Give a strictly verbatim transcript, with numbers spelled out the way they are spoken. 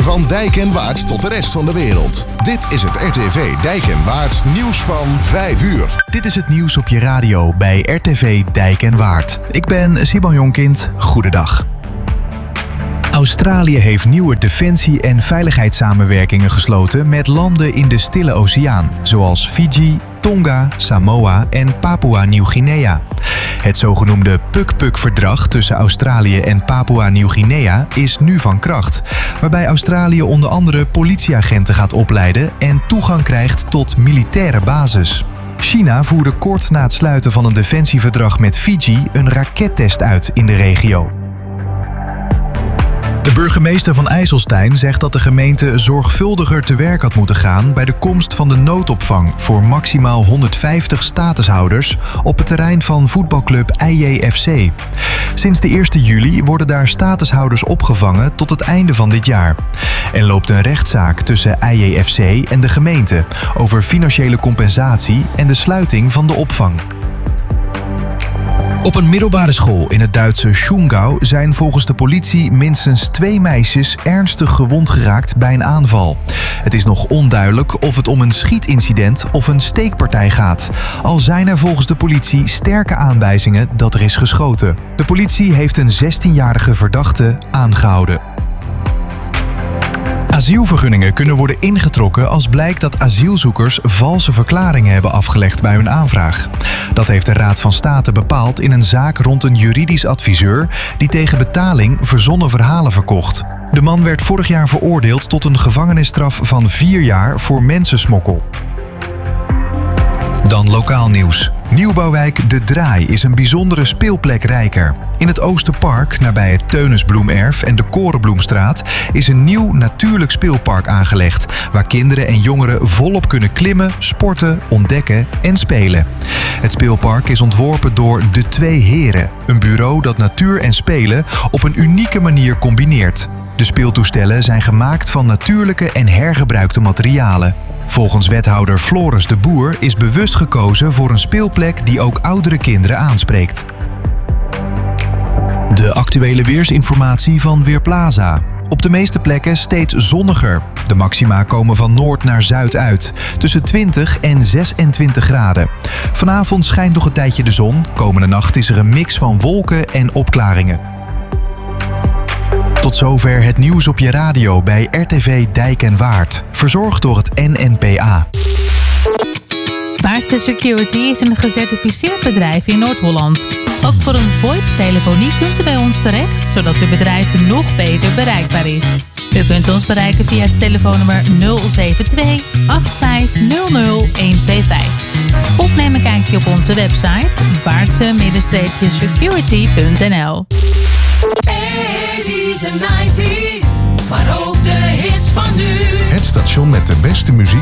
Van Dijk en Waard tot de rest van de wereld. Dit is het R T V Dijk en Waard nieuws van vijf uur. Dit is het nieuws op je radio bij R T V Dijk en Waard. Ik ben Simon Jonkind. Goedendag. Australië heeft nieuwe defensie- en veiligheidssamenwerkingen gesloten met landen in de Stille Oceaan, zoals Fiji, Tonga, Samoa en Papua-Nieuw-Guinea. Het zogenoemde Puk-Puk-verdrag tussen Australië en Papua-Nieuw-Guinea is nu van kracht, waarbij Australië onder andere politieagenten gaat opleiden en toegang krijgt tot militaire bases. China voerde kort na het sluiten van een defensieverdrag met Fiji een rakettest uit in de regio. De burgemeester van IJsselstein zegt dat de gemeente zorgvuldiger te werk had moeten gaan bij de komst van de noodopvang voor maximaal honderdvijftig statushouders op het terrein van voetbalclub I J F C. Sinds de eerste juli worden daar statushouders opgevangen tot het einde van dit jaar. Er loopt een rechtszaak tussen I J F C en de gemeente over financiële compensatie en de sluiting van de opvang. Op een middelbare school in het Duitse Schongau zijn volgens de politie minstens twee meisjes ernstig gewond geraakt bij een aanval. Het is nog onduidelijk of het om een schietincident of een steekpartij gaat. Al zijn er volgens de politie sterke aanwijzingen dat er is geschoten. De politie heeft een zestienjarige verdachte aangehouden. Asielvergunningen kunnen worden ingetrokken als blijkt dat asielzoekers valse verklaringen hebben afgelegd bij hun aanvraag. Dat heeft de Raad van State bepaald in een zaak rond een juridisch adviseur die tegen betaling verzonnen verhalen verkocht. De man werd vorig jaar veroordeeld tot een gevangenisstraf van vier jaar voor mensensmokkel. Dan lokaal nieuws. Nieuwbouwwijk De Draai is een bijzondere speelplek rijker. In het Oosterpark, nabij het Teunisbloemerf en de Korenbloemstraat, is een nieuw natuurlijk speelpark aangelegd, waar kinderen en jongeren volop kunnen klimmen, sporten, ontdekken en spelen. Het speelpark is ontworpen door De Twee Heren, een bureau dat natuur en spelen op een unieke manier combineert. De speeltoestellen zijn gemaakt van natuurlijke en hergebruikte materialen. Volgens wethouder Floris de Boer is bewust gekozen voor een speelplek die ook oudere kinderen aanspreekt. De actuele weersinformatie van Weerplaza. Op de meeste plekken steeds zonniger. De maxima komen van noord naar zuid uit, tussen twintig en zesentwintig graden. Vanavond schijnt nog een tijdje de zon. Komende nacht is er een mix van wolken en opklaringen. Tot zover het nieuws op je radio bij R T V Dijk en Waard. Verzorgd door het N N P A. Waardse Security is een gecertificeerd bedrijf in Noord-Holland. Ook voor een VoIP-telefonie kunt u bij ons terecht, zodat uw bedrijf nog beter bereikbaar is. U kunt ons bereiken via het telefoonnummer nul zeven twee acht vijf nul nul een twee vijf. Of neem een kijkje op onze website waardse security punt n l. eighties en nineties, maar ook de hits van nu. Het station met de beste muziek